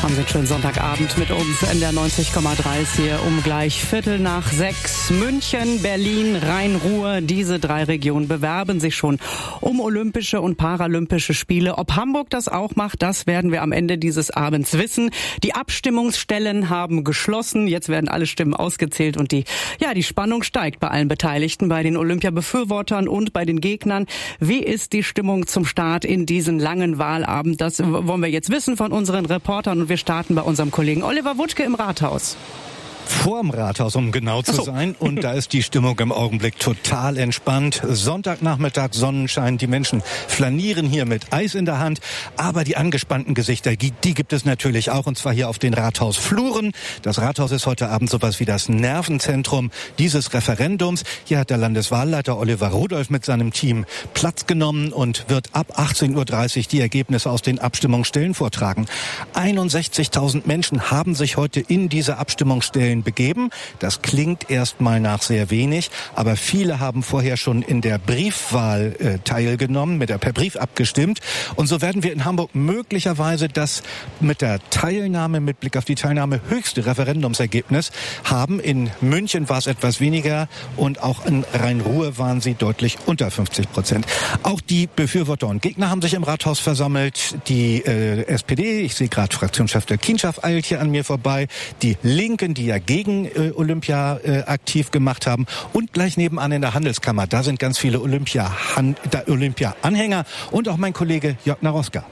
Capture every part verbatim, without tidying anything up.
Haben Sie einen schönen Sonntagabend mit uns in der neunzig Komma drei hier um gleich Viertel nach sechs. München, Berlin, Rhein-Ruhr, diese drei Regionen bewerben sich schon um Olympische und Paralympische Spiele. Ob Hamburg das auch macht, das werden wir am Ende dieses Abends wissen. Die Abstimmungsstellen haben geschlossen. Jetzt werden alle Stimmen ausgezählt und die, ja, die Spannung steigt bei allen Beteiligten, bei den Olympia-Befürwortern und bei den Gegnern. Wie ist die Stimmung zum Start in diesen langen Wahlabend? Das wollen wir jetzt wissen von unseren Reportern und wir starten bei unserem Kollegen Oliver Wutschke im Rathaus. Vorm Rathaus, um genau zu so. sein. Und da ist die Stimmung im Augenblick total entspannt. Sonntagnachmittag, Sonnenschein. Die Menschen flanieren hier mit Eis in der Hand. Aber die angespannten Gesichter, die gibt es natürlich auch. Und zwar hier auf den Rathausfluren. Das Rathaus ist heute Abend sowas wie das Nervenzentrum dieses Referendums. Hier hat der Landeswahlleiter Oliver Rudolph mit seinem Team Platz genommen und wird ab achtzehn Uhr dreißig die Ergebnisse aus den Abstimmungsstellen vortragen. einundsechzigtausend Menschen haben sich heute in diese Abstimmungsstellen begeben. Das klingt erstmal nach sehr wenig, aber viele haben vorher schon in der Briefwahl äh, teilgenommen, mit der per Brief abgestimmt. Und so werden wir in Hamburg möglicherweise das mit der Teilnahme, mit Blick auf die Teilnahme, höchste Referendumsergebnis haben. In München war es etwas weniger und auch in Rhein-Ruhr waren sie deutlich unter fünfzig Prozent. Auch die Befürworter und Gegner haben sich im Rathaus versammelt. Die äh, S P D, ich sehe gerade Fraktionschef der Kienschaft eilt hier an mir vorbei. Die Linken, die ja gegen äh, Olympia äh, aktiv gemacht haben. Und gleich nebenan in der Handelskammer, da sind ganz viele Olympia-Anhänger Olympia und auch mein Kollege Jörg Naroska.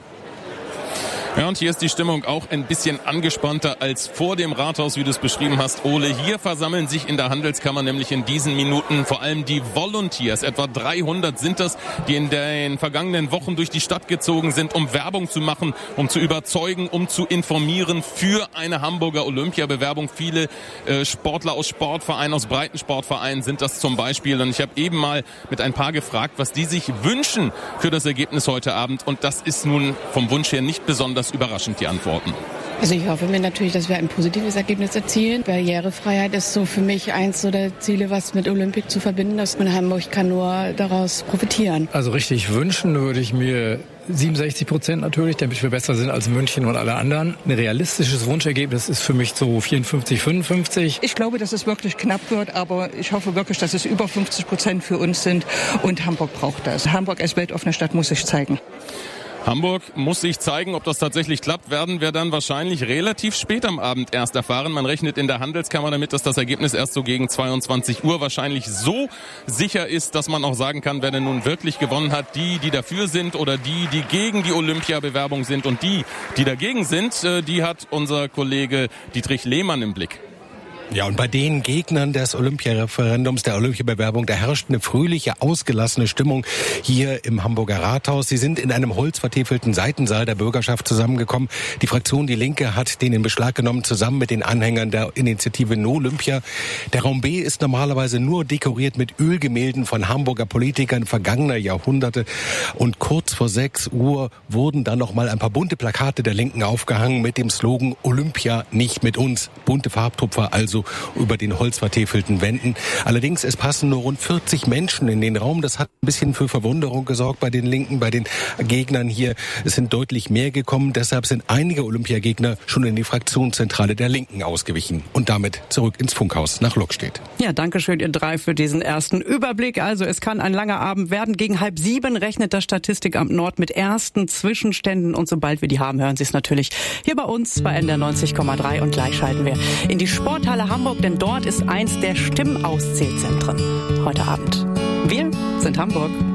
Ja, und hier ist die Stimmung auch ein bisschen angespannter als vor dem Rathaus, wie du es beschrieben hast, Ole. Hier versammeln sich in der Handelskammer nämlich in diesen Minuten vor allem die Volunteers. Etwa dreihundert sind das, die in den vergangenen Wochen durch die Stadt gezogen sind, um Werbung zu machen, um zu überzeugen, um zu informieren für eine Hamburger Olympia-Bewerbung. Viele äh, Sportler aus Sportvereinen, aus Breitensportvereinen sind das zum Beispiel. Und ich habe eben mal mit ein paar gefragt, was die sich wünschen für das Ergebnis heute Abend. Und das ist nun vom Wunsch her nicht besonders überraschend, die Antworten. Also ich hoffe mir natürlich, dass wir ein positives Ergebnis erzielen. Barrierefreiheit ist so für mich eins so der Ziele, was mit Olympik zu verbinden ist. Und Hamburg kann nur daraus profitieren. Also richtig wünschen würde ich mir siebenundsechzig Prozent natürlich, damit wir besser sind als München und alle anderen. Ein realistisches Wunschergebnis ist für mich so vierundfünfzig, fünfundfünfzig. Ich glaube, dass es wirklich knapp wird, aber ich hoffe wirklich, dass es über fünfzig Prozent für uns sind. Und Hamburg braucht das. Hamburg als weltoffene Stadt muss sich zeigen. Hamburg muss sich zeigen, ob das tatsächlich klappt, werden wir dann wahrscheinlich relativ spät am Abend erst erfahren. Man rechnet in der Handelskammer damit, dass das Ergebnis erst so gegen zweiundzwanzig Uhr wahrscheinlich so sicher ist, dass man auch sagen kann, wer denn nun wirklich gewonnen hat. Die, die dafür sind oder die, die gegen die Olympia-Bewerbung sind. Und die, die dagegen sind, die hat unser Kollege Dietrich Lehmann im Blick. Ja, und bei den Gegnern des Olympia-Referendums, der Olympia-Bewerbung, da herrscht eine fröhliche, ausgelassene Stimmung hier im Hamburger Rathaus. Sie sind in einem holzvertäfelten Seitensaal der Bürgerschaft zusammengekommen. Die Fraktion Die Linke hat den in Beschlag genommen, zusammen mit den Anhängern der Initiative No Olympia. Der Raum B ist normalerweise nur dekoriert mit Ölgemälden von Hamburger Politikern vergangener Jahrhunderte. Und kurz vor sechs Uhr wurden dann noch mal ein paar bunte Plakate der Linken aufgehangen mit dem Slogan Olympia nicht mit uns. Bunte Farbtupfer also über den holzvertäfelten Wänden. Allerdings, es passen nur rund vierzig Menschen in den Raum. Das hat ein bisschen für Verwunderung gesorgt bei den Linken, bei den Gegnern hier. Es sind deutlich mehr gekommen. Deshalb sind einige Olympiagegner schon in die Fraktionszentrale der Linken ausgewichen. Und damit zurück ins Funkhaus nach Lockstedt. Ja, danke schön, ihr drei, für diesen ersten Überblick. Also es kann ein langer Abend werden. Gegen halb sieben rechnet das Statistikamt Nord mit ersten Zwischenständen. Und sobald wir die haben, hören Sie es natürlich hier bei uns bei N D R neunzig Komma drei. Und gleich schalten wir in die Sporthalle Hamburg, denn dort ist eins der Stimmauszählzentren heute Abend. Wir sind Hamburg.